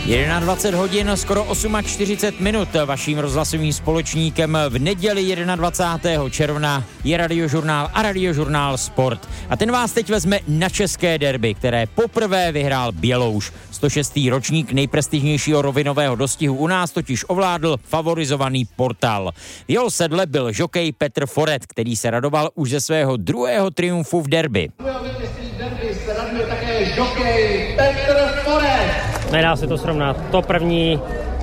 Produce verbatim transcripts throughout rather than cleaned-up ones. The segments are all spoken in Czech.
dvacet jedna hodin, skoro čtyřicet osm minut. Vaším rozhlasovým společníkem v neděli dvacátého prvního června je Radiožurnál a Radiožurnál Sport. A ten vás teď vezme na české derby, které poprvé vyhrál Bělouš. sto šestý ročník nejprestižnějšího rovinového dostihu u nás totiž ovládl favorizovaný Portal. V jeho sedle byl žokej Petr Foret, který se radoval už ze svého druhého triumfu v derby. Se raduje také žokej Petr Foret. Nedá se to srovnat. To první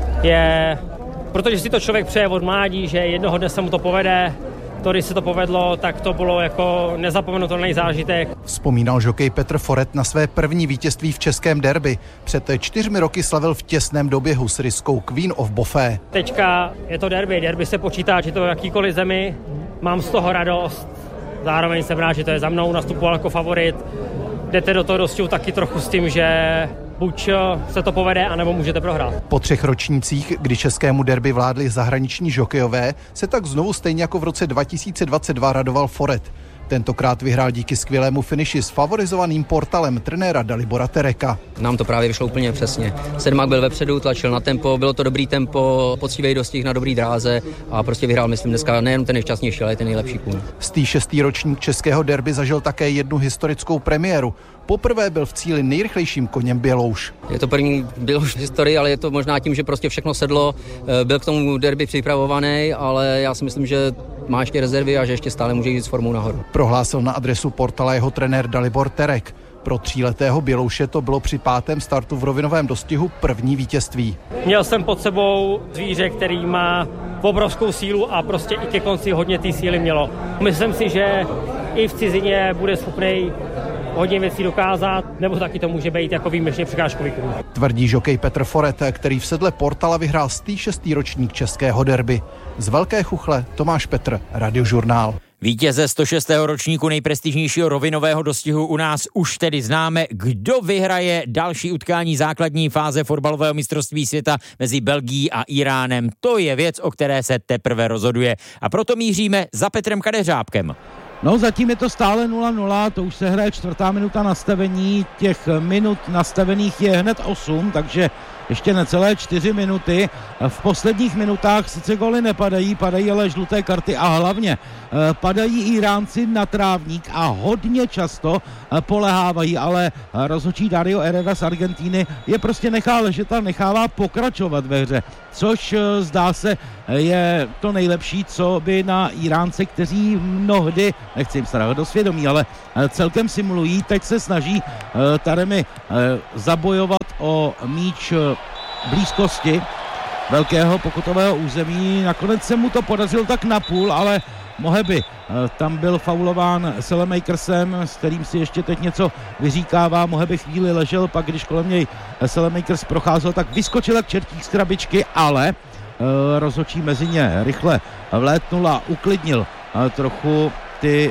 je, protože si to člověk přeje od mládí, že jednoho dne se mu to povede. To, když se to povedlo, tak to bylo jako nezapomenutelný zážitek. Vzpomínal žokej Petr Foret na své první vítězství v českém derby. Před čtyřmi roky slavil v těsném doběhu s ryskou Queen of Buffet. Teďka je to derby. Derby se počítá, že to v jakýkoliv zemi. Mám z toho radost. Zároveň jsem rád, že to je za mnou, nastupoval jako favorit. Jdete do toho dostihu taky trochu s tím, že buď se to povede, anebo můžete prohrát. Po třech ročnících, kdy českému derby vládli zahraniční žokejové, se tak znovu stejně jako v roce dva tisíce dvacet dva radoval Foret. Tentokrát vyhrál díky skvělému finiši s favorizovaným Portalem trenéra Dalibora Tereka. Nám to právě vyšlo úplně přesně. Sedmák byl vepředu, tlačil na tempo, bylo to dobrý tempo, poctivý dostih na dobrý dráze a prostě vyhrál, myslím, dneska nejen ten nejšťastnější, ale i ten nejlepší kůň. sto šestý ročník českého derby zažil také jednu historickou premiéru. Poprvé byl v cíli nejrychlejším koněm Bělouš. Je to první Bělouš v historii, ale je to možná tím, že prostě všechno sedlo. Byl k tomu derby připravovaný, ale já si myslím, že má ještě rezervy a že ještě stále může jít s formou nahoru. Prohlásil na adresu Portala jeho trenér Dalibor Terek. Pro tříletého Bělouše to bylo při pátém startu v rovinovém dostihu první vítězství. Měl jsem pod sebou zvíře, který má obrovskou sílu a prostě i ke konci hodně té síly mělo. Myslím si, že i v cizině bude schopný hodně věcí dokázat, nebo taky to může být jako výjimečně překážkový kůň. Tvrdí žokej Petr Foret, který v sedle Portala vyhrál sto šestý ročník českého derby. Z Velké Chuchle Tomáš Petr, Radiožurnál. Vítěze sto šestého ročníku nejprestižnějšího rovinového dostihu u nás už tedy známe. Kdo vyhraje další utkání základní fáze fotbalového mistrovství světa mezi Belgií a Iránem? To je věc, o které se teprve rozhoduje. A proto míříme za Petrem Kadeřábkem. No, zatím je to stále nula nula, to už se hraje čtvrtá minuta nastavení, těch minut nastavených je hned osm, takže ještě necelé čtyři minuty. V posledních minutách sice góly nepadají, padají ale žluté karty a hlavně padají Iránci na trávník a hodně často polehávají, ale rozhodčí Dario Herrera z Argentíny je prostě nechá ležet a nechává pokračovat ve hře, což zdá se je to nejlepší, co by na Iránce, kteří mnohdy, nechci jim starat do svědomí, ale celkem simulují, teď se snaží Taremi zabojovat o míč blízkosti velkého pokutového území. Nakonec se mu to podařilo tak napůl, ale Moheby tam byl faulován Selemakersem, s kterým si ještě teď něco vyříkává. Moheby chvíli ležel, pak když kolem něj Selemakers procházel, tak vyskočil jak čertík z krabičky, ale rozhodčí mezi ně rychle vlétnul a uklidnil trochu ty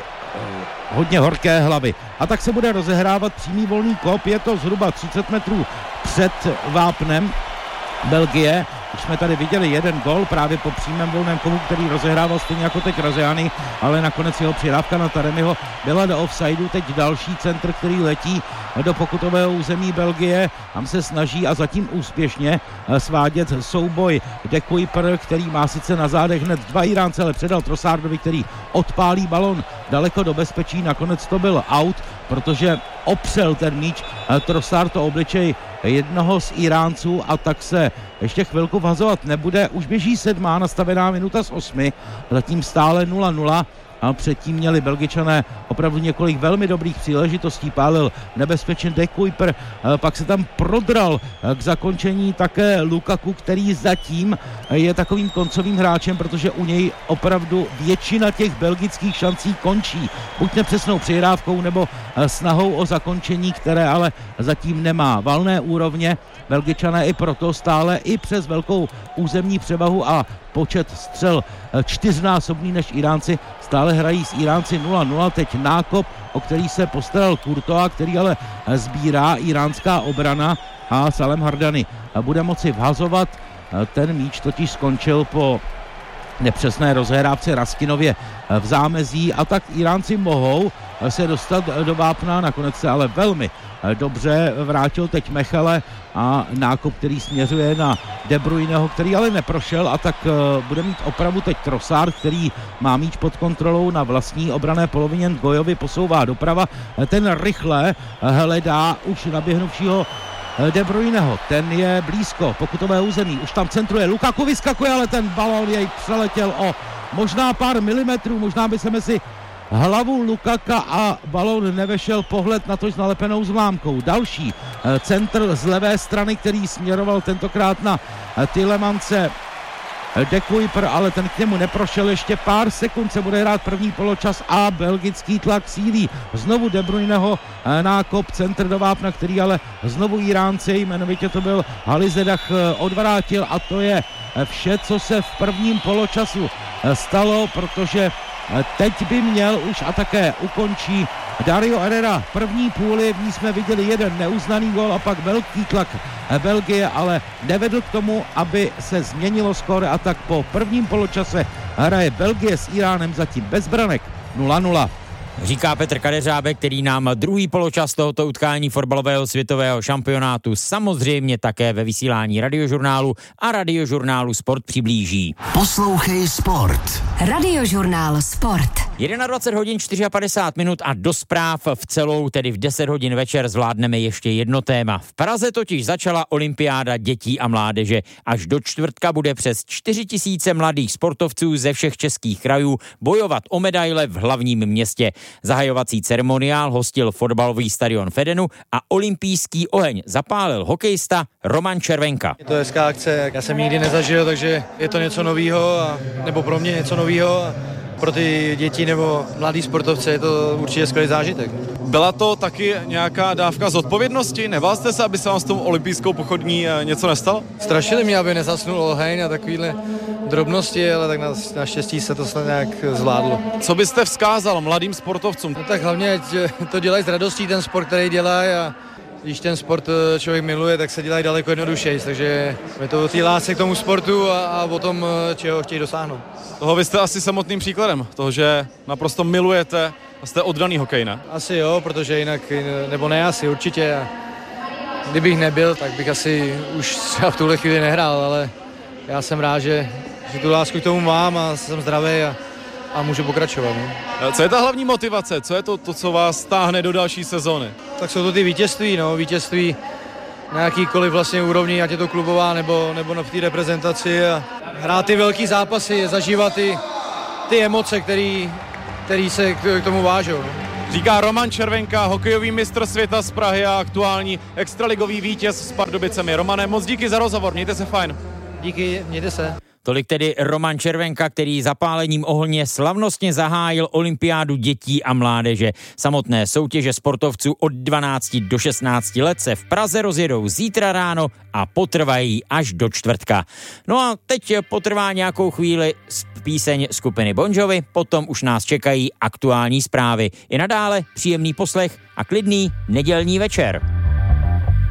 hodně horké hlavy. A tak se bude rozehrávat přímý volný kop, je to zhruba třicet metrů před vápnem Belgie. Už jsme tady viděli jeden gol právě po přímém volném kovu, který rozehrával stejně jako teď Raziani, ale nakonec jeho přidávka na Taremiho byla do offsideu. Teď další centr, který letí do pokutového území Belgie. Tam se snaží a zatím úspěšně svádět souboj De Kuiper, který má sice na zádech hned dva Iránce, ale předal Trossardovi, který odpálí balon daleko do bezpečí. Nakonec to byl out, protože opřel ten míč Trossard to obličej jednoho z Iránců a tak se ještě chvilku vhazovat nebude. Už běží sedmá nastavená minuta z osmi, zatím stále nula nula. A předtím měli Belgičané opravdu několik velmi dobrých příležitostí. Pálil nebezpečen De Kuiper, pak se tam prodral k zakončení také Lukaku, který zatím je takovým koncovým hráčem, protože u něj opravdu většina těch belgických šancí končí. Buď nepřesnou přihrávkou nebo snahou o zakončení, které ale zatím nemá valné úrovně. Belgičané i proto stále i přes velkou územní převahu a počet střel čtyřnásobný než Iránci, stále hrají s Iránci nula nula. Teď nákop, o který se postaral Courtois, který ale sbírá iránská obrana a Salem Hardani bude moci vhazovat. Ten míč totiž skončil po nepřesné rozhrávce Raskinově v zámezí a tak Iránci mohou se dostat do vápna, nakonec se ale velmi dobře vrátil teď Mechele a nákop, který směřuje na De Bruyneho, který ale neprošel, a tak bude mít opravu teď Trossard, který má míč pod kontrolou na vlastní obranné polovině. Gojovi posouvá doprava, ten rychle hledá už naběhnuvšího De Bruyneho, ten je blízko pokutové území, už tam centruje, Lukaku vyskakuje, ale ten balón jej přeletěl o možná pár milimetrů, možná by se mezi hlavu Lukaka a balón nevešel, pohled na to s nalepenou zlámkou. Další centr z levé strany, který směroval tentokrát na Tielemance, De Kuyper, ale ten k němu neprošel. Ještě pár sekund se bude hrát první poločas a belgický tlak sílí. Znovu De Bruyneho nákop, centr do vápna, který ale znovu Iránci, jmenovitě to byl Halizedach, odvrátil, a to je vše, co se v prvním poločasu stalo, protože teď by měl už a také ukončí Dario Herrera první půli. V ní jsme viděli jeden neuznaný gól a pak velký tlak Belgie, ale nevedl k tomu, aby se změnilo skóre, a tak po prvním poločase hraje Belgie s Iránem zatím bez branek nula nula. Říká Petr Kadeřábek, který nám druhý poločas tohoto utkání fotbalového světového šampionátu samozřejmě také ve vysílání Radiožurnálu a Radiožurnálu Sport přiblíží. Poslouchej Sport. Radiožurnál Sport. dvacet jedna hodin padesát čtyři minut a do zpráv v celou, tedy v deset hodin večer, zvládneme ještě jedno téma. V Praze totiž začala olympiáda dětí a mládeže. Až do čtvrtka bude přes čtyři tisíce mladých sportovců ze všech českých krajů bojovat o medaile v hlavním městě. Zahajovací ceremoniál hostil fotbalový stadion v Edenu a olympijský oheň zapálil hokejista Roman Červenka. Je to hezká akce, já jsem nikdy nezažil, takže je to něco novýho, a, nebo pro mě něco novýho. A pro ty děti nebo mladí sportovce je to určitě skvělý zážitek. Byla to taky nějaká dávka zodpovědnosti? Nebál jste se, aby se vám s tou olympijskou pochodní něco nestalo? Strašili mě, aby nezasnul oheň a takovýhle drobnosti, ale tak naštěstí se to snad nějak zvládlo. Co byste vzkázal mladým sportovcům? No tak hlavně, ať to dělají s radostí, ten sport, který dělají, a když ten sport člověk miluje, tak se dělají daleko jednodušeji, takže je to o té lásce k tomu sportu a, a o tom, čeho chtějí dosáhnout. Toho vy jste asi samotným příkladem, toho, že naprosto milujete a jste oddaný hokej, ne? Asi jo, protože jinak, nebo ne asi, určitě. A kdybych nebyl, tak bych asi už třeba v tuhle chvíli nehrál, ale já jsem rád, že, že tu lásku k tomu mám a jsem zdravý a, a můžu pokračovat. Ne? Co je ta hlavní motivace? Co je to, to, co vás táhne do další sezóny? Tak jsou to ty vítězství, no, vítězství na jakýkoliv vlastně úrovni, ať je to klubová nebo, nebo v té reprezentaci, a hrát ty velký zápasy, zažívat ty, ty emoce, který, který se k tomu vážou. No. Říká Roman Červenka, hokejový mistr světa z Prahy a aktuální extraligový vítěz s Pardubicemi. Romane, moc díky za rozhovor, mějte se fajn. Díky, mějte se. Tolik tedy Roman Červenka, který zapálením ohně slavnostně zahájil olympiádu dětí a mládeže. Samotné soutěže sportovců od dvanácti do šestnácti let se v Praze rozjedou zítra ráno a potrvají až do čtvrtka. No a teď potrvá nějakou chvíli píseň skupiny Bon Jovi, potom už nás čekají aktuální zprávy. I nadále příjemný poslech a klidný nedělní večer.